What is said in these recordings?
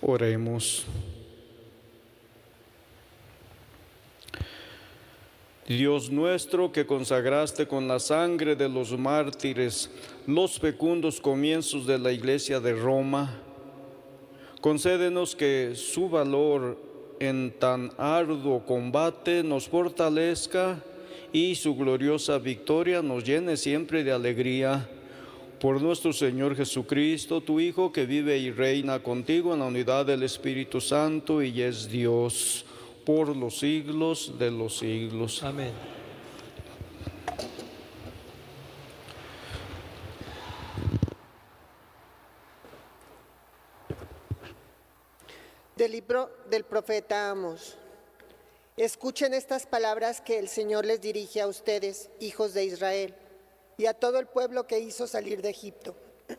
Oremos. Dios nuestro, que consagraste con la sangre de los mártires los fecundos comienzos de la Iglesia de Roma, concédenos que su valor en tan arduo combate nos fortalezca y su gloriosa victoria nos llene siempre de alegría. Por nuestro Señor Jesucristo, tu Hijo, que vive y reina contigo en la unidad del Espíritu Santo y es Dios por los siglos de los siglos. Amén. Del libro del profeta Amos. Escuchen estas palabras que el Señor les dirige a ustedes, hijos de Israel, y a todo el pueblo que hizo salir de Egipto.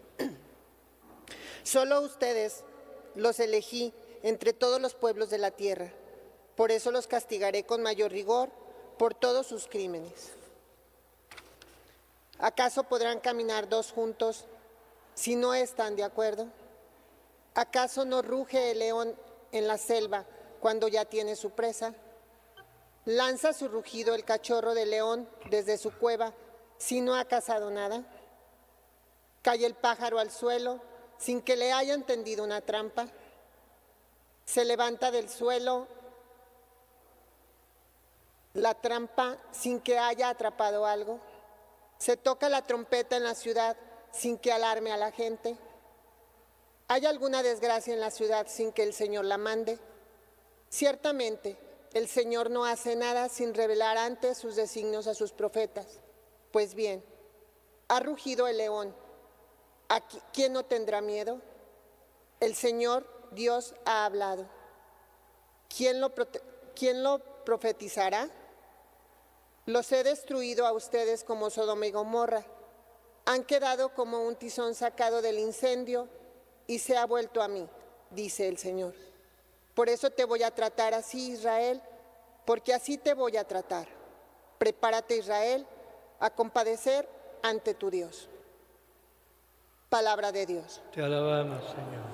Solo ustedes los elegí entre todos los pueblos de la tierra. Por eso los castigaré con mayor rigor por todos sus crímenes. ¿Acaso podrán caminar dos juntos si no están de acuerdo? ¿Acaso no ruge el león en la selva cuando ya tiene su presa? ¿Lanza su rugido el cachorro de león desde su cueva si no ha cazado nada? ¿Cae el pájaro al suelo sin que le hayan tendido una trampa? ¿Se levanta del suelo la trampa sin que haya atrapado algo? ¿Se toca la trompeta en la ciudad sin que alarme a la gente? ¿Hay alguna desgracia en la ciudad sin que el Señor la mande? Ciertamente, el Señor no hace nada sin revelar antes sus designios a sus profetas. Pues bien, ha rugido el león. ¿A quién no tendrá miedo? El Señor Dios ha hablado. ¿Quién lo profetizará? Los he destruido a ustedes como Sodoma y Gomorra. Han quedado como un tizón sacado del incendio y se ha vuelto a mí, dice el Señor. Por eso te voy a tratar así, Israel, porque así te voy a tratar. Prepárate, Israel, a compadecer ante tu Dios. Palabra de Dios. Te alabamos, Señor.